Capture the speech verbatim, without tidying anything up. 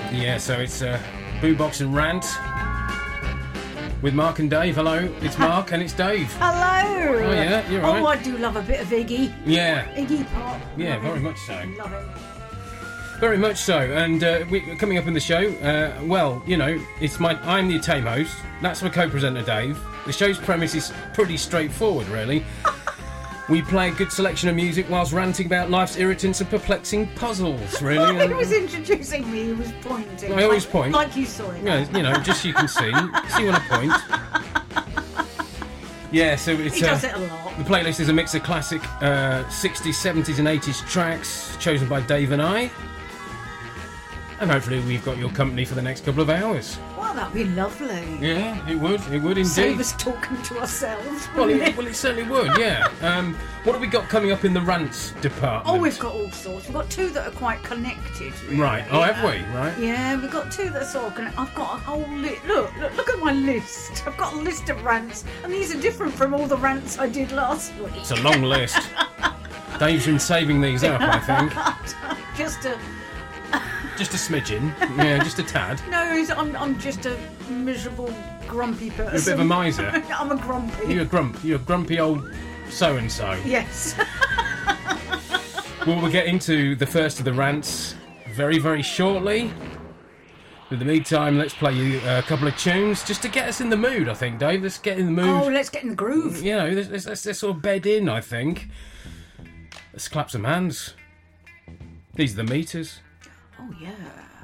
Yeah, so it's uh, Boobox and Rant with Mark and Dave. Hello, it's Mark and it's Dave. Hello. Oh yeah, you're right. Oh, I do love a bit of Iggy. Yeah. Iggy Pop. Yeah, love very him. much so. Love him. Very much so. And uh, we, coming up in the show, uh, well, you know, it's my. I'm the tame host. That's my co-presenter Dave. The show's premise is pretty straightforward, really. We play a good selection of music whilst ranting about life's irritants and perplexing puzzles, really. When he was introducing me, he was pointing. I always like, point. Like you saw it. Yeah, you know, just so you can see. See when I point. Yeah, so it's... He does uh, it a lot. The playlist is a mix of classic uh, sixties, seventies and eighties tracks chosen by Dave and I. And hopefully we've got your company for the next couple of hours. Well, that'd be lovely. Yeah, it would. It would indeed. Save us talking to ourselves. Well, wouldn't it, well, it certainly would, yeah. Um, what have we got coming up in the rants department? Oh, we've got all sorts. We've got two that are quite connected. Really. Right. Oh, have we? Right. Yeah, we've got two that are sort of connected. I've got a whole list. Look, look, look at my list. I've got a list of rants, and these are different from all the rants I did last week. It's a long list. Dave's been saving these up, I think. Just a... Just a smidgen. Yeah, just a tad. No, it's- I'm, I'm just a miserable, grumpy person. You're a bit of a miser. I'm a grumpy. You're a grump. You're a grumpy old so-and-so. Yes. Well, we'll get into the first of the rants very, very shortly. In the meantime, let's play you a couple of tunes just to get us in the mood, I think, Dave. Let's get in the mood. Oh, let's get in the groove. You know, let's, let's, let's, let's sort of bed in, I think. Let's clap some hands. These are the Meters. Oh, yeah.